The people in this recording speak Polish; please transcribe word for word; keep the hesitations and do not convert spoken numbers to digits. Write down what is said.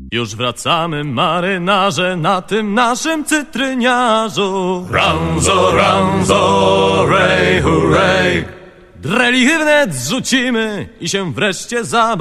Już wracamy, marynarze, na tym naszym cytryniarzu. Ranzo, ranzo, rej, hurray. Drelichy wnet zrzucimy i się wreszcie zabawimy.